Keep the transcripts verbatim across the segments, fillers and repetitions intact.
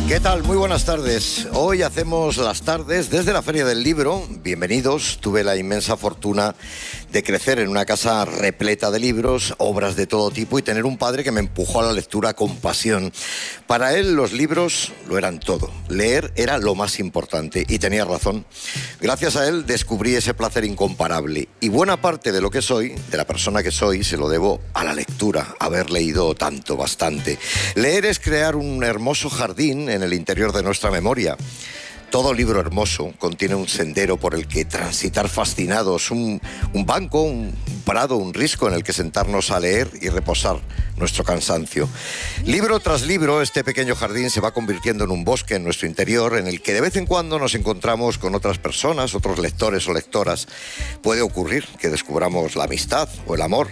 ¿Qué tal? Muy buenas tardes. Hoy hacemos las tardes desde la Feria del Libro. Bienvenidos. Tuve la inmensa fortuna de crecer en una casa repleta de libros, obras de todo tipo y tener un padre que me empujó a la lectura con pasión. Para él los libros lo eran todo. Leer era lo más importante y tenía razón. Gracias a él descubrí ese placer incomparable y buena parte de lo que soy, de la persona que soy, se lo debo a la lectura, haber leído tanto, bastante. Leer es crear un hermoso jardín en el interior de nuestra memoria. Todo libro hermoso contiene un sendero por el que transitar fascinados, un, un banco, un prado, un risco en el que sentarnos a leer y reposar nuestro cansancio. Libro tras libro, este pequeño jardín se va convirtiendo en un bosque en nuestro interior, en el que de vez en cuando nos encontramos con otras personas, otros lectores o lectoras. Puede ocurrir que descubramos la amistad o el amor.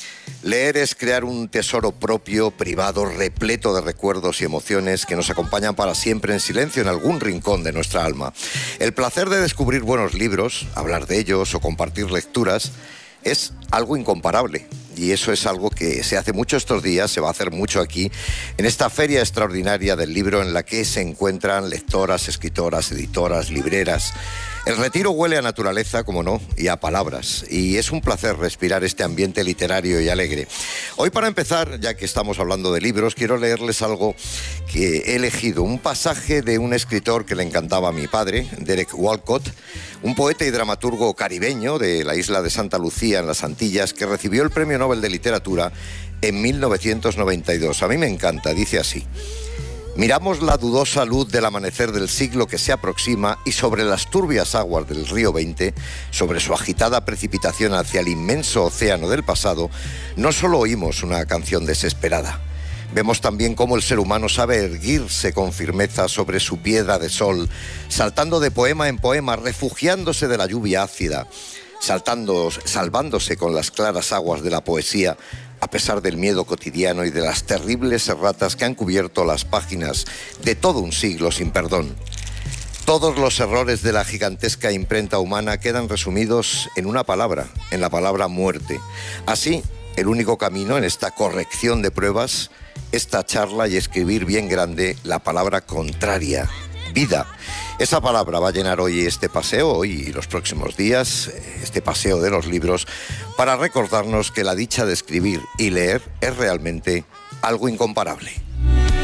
Leer es crear un tesoro propio, privado, repleto de recuerdos y emociones que nos acompañan para siempre en silencio en algún rincón de nuestra alma. El placer de descubrir buenos libros, hablar de ellos o compartir lecturas es algo incomparable. Y eso es algo que se hace mucho estos días, se va a hacer mucho aquí, en esta feria extraordinaria del libro en la que se encuentran lectoras, escritoras, editoras, libreras. El retiro huele a naturaleza, como no, y a palabras. Y es un placer respirar este ambiente literario y alegre. Hoy, para empezar, ya que estamos hablando de libros, quiero leerles algo que he elegido. Un pasaje de un escritor que le encantaba a mi padre, Derek Walcott, un poeta y dramaturgo caribeño de la isla de Santa Lucía, en las Antillas, que recibió el Premio Nobel de Literatura en mil novecientos noventa y dos. A mí me encanta, dice así: miramos la dudosa luz del amanecer del siglo que se aproxima y sobre las turbias aguas del río veinte, sobre su agitada precipitación hacia el inmenso océano del pasado, no solo oímos una canción desesperada. Vemos también cómo el ser humano sabe erguirse con firmeza sobre su piedra de sol, saltando de poema en poema, refugiándose de la lluvia ácida, saltando, salvándose con las claras aguas de la poesía, a pesar del miedo cotidiano y de las terribles erratas que han cubierto las páginas de todo un siglo sin perdón. Todos los errores de la gigantesca imprenta humana quedan resumidos en una palabra, en la palabra muerte. Así, el único camino en esta corrección de pruebas es tacharla y escribir bien grande la palabra contraria: vida. Esa palabra va a llenar hoy este paseo, hoy y los próximos días, este paseo de los libros, para recordarnos que la dicha de escribir y leer es realmente algo incomparable.